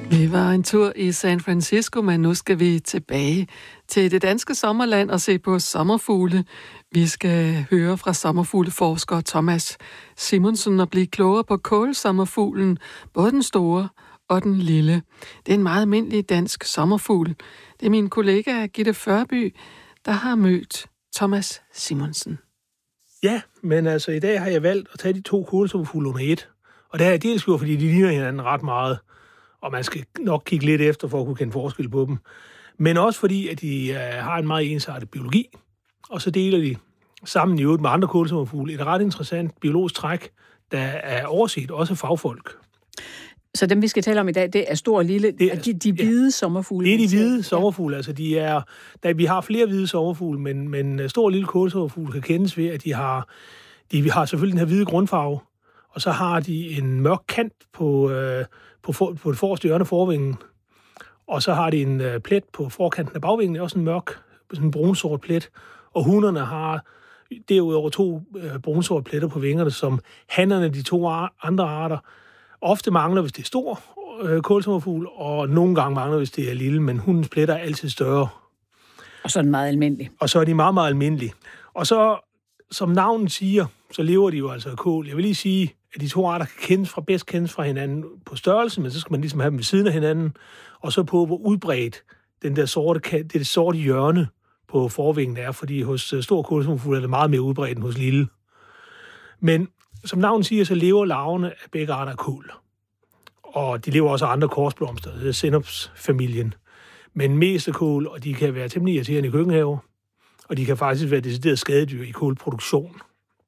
Vi var en tur i San Francisco, men nu skal vi tilbage til det danske sommerland og se på sommerfugle. Vi skal høre fra sommerfugleforsker Thomas Simonsen og blive klogere på kålsommerfuglen, både den store og den lille. Det er en meget almindelig dansk sommerfugl. Det er min kollega Gitte Førby, der har mødt Thomas Simonsen. Ja, men altså i dag har jeg valgt at tage de to kålsommerfugle under et. Og det har jeg dels gjort, fordi de ligner hinanden ret meget. Og man skal nok kigge lidt efter for at kunne kende forskel på dem. Men også fordi, at de har en meget ensartet biologi. Og så deler de sammen i øvrigt med andre kålsommerfugle et ret interessant biologisk træk, der er overset også af fagfolk. Så dem, vi skal tale om i dag, det er stor og lille. Det er de hvide sommerfugle. Det er de hvide sommerfugle. Altså, vi har flere hvide sommerfugle, men stor og lille kålsommerfugle kan kendes ved, at de har selvfølgelig den her hvide grundfarve, og så har de en mørk kant på det forreste hjørne af forvingen, og så har de en plet på forkanten af bagvingen, også en mørk, sådan en brunsort plet, og hunnerne har derudover to brunsorte pletter på vingerne, som hannerne, de to andre arter, ofte mangler, hvis det er stor kålsommerfugl, og nogle gange mangler, hvis det er lille, men hundens pletter er altid større. Og så er den meget almindelig. Og så er de meget, meget almindelige. Og så, som navnet siger, så lever de jo altså af kål. Jeg vil lige sige, at de to arter kan bedst kendes fra hinanden på størrelse, men så skal man ligesom have dem ved siden af hinanden, og så på, hvor udbredt det sorte hjørne på forvingen er, fordi hos stor kålsommerfugl er det meget mere udbredt end hos lille. Men som navnet siger, så lever larverne af begge arter af kål. Og de lever også af andre korsblomster, det er Senopsfamilien. Men mest af kål, og de kan være temmelig irriterende i køkkenhaver, og de kan faktisk være decideret skadedyr i kålproduktion.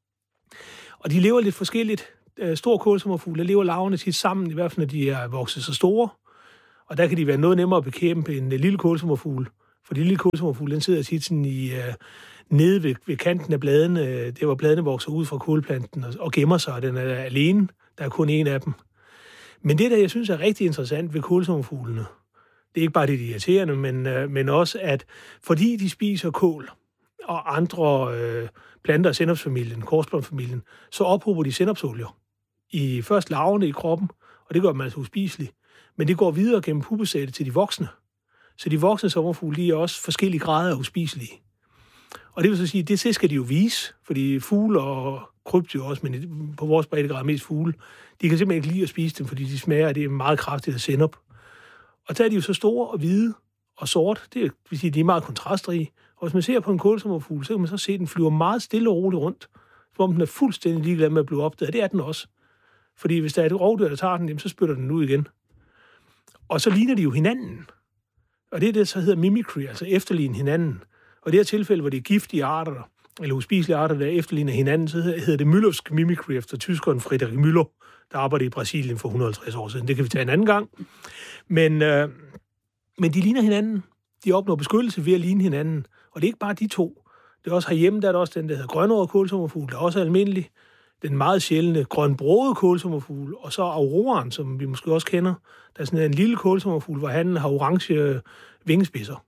Og de lever lidt forskelligt. Stor kålsommerfugle, der lever larverne tit sammen, i hvert fald når de er vokset så store. Og der kan de være noget nemmere at bekæmpe end lille kålsommerfugle. For de lille kålsommerfugle, den sidder tit sådan nede ved kanten af bladene, det hvor bladene vokser ud fra kålplanten og gemmer sig, og den er alene. Der er kun en af dem. Men det, der jeg synes er rigtig interessant ved kålsommerfuglene, det er ikke bare det irriterende, men også, at fordi de spiser kål og andre planter af Senopsfamilien, korsblomstfamilien, så ophober de senopsolier i først larverne i kroppen, og det gør dem altså uspiselig. Men det går videre gennem puppesættet til de voksne. Så de voksne sommerfugle, de er også forskellige grader af uspiselige. Og det vil så sige, det skal de jo vise, fordi fugle og krybdyr også, men på vores breddegrad mest fugle, de kan simpelthen ikke lide at spise dem, fordi de smager, det er meget kraftigt af senop. Og så er de jo så store og hvide og sort, det vil sige, de er meget kontrastrige. Og hvis man ser på en kålsommerfugl, så kan man så se, at den flyver meget stille og roligt rundt, som om den er fuldstændig ligeglad med at blive opdaget. Det er den også. Fordi hvis der er et rovdyr, der tager den, så spytter den ud igen. Og så ligner de jo hinanden. Og det er det, så hedder mimicry, altså efterligne hinanden. Og i det her tilfælde, hvor det er giftige arter, eller uspiselige arter, der efterligner hinanden, så hedder det Müllersk mimicry, efter tyskeren Friedrich Müller, der arbejdede i Brasilien for 150 år siden. Det kan vi tage en anden gang. Men de ligner hinanden. De opnår beskyttelse ved at ligne hinanden. Og det er ikke bare de to. Det er også herhjemme, der er der også den, der hedder grønåret kålsommerfugl, der er også almindelig. Den meget sjældne grønbrogede kålsommerfugl, og så auroraen, som vi måske også kender. Der er sådan en lille kålsommerfugl, hvor han har orange vingespidser.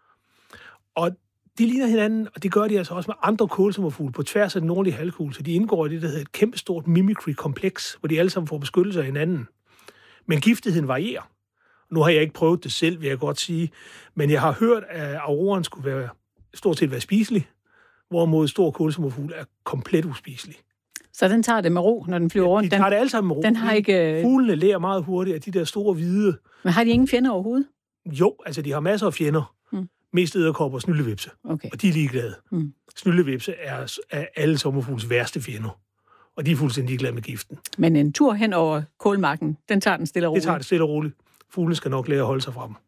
Og de ligner hinanden, og det gør de altså også med andre kålsommerfugle på tværs af den nordlige halvkugle, så de indgår i det, der hedder et kæmpestort mimicry-kompleks, hvor de alle sammen får beskyttelse af hinanden. Men giftigheden varierer. Nu har jeg ikke prøvet det selv, vil jeg godt sige, men jeg har hørt, at auroraen skulle stort set være spiselig, hvorimod stor kålsommerfugl er komplet uspiselig. Så den tager det med ro, når den flyver rundt? De tager det alle sammen med ro. Den har ikke... Fuglene lærer meget hurtigt af de der store hvide... Men har de ingen fjender overhovedet? Jo, altså de har masser af fjender. Mest edderkopper og snyltevipse. Okay. Og de er ligeglade. Snyltevipse er alle sommerfugles værste fjender. Og de er fuldstændig ligeglade med giften. Men en tur hen over kålmarken, den tager den stille og roligt? Det tager det stille og roligt. Fuglene skal nok lære at holde sig fra dem.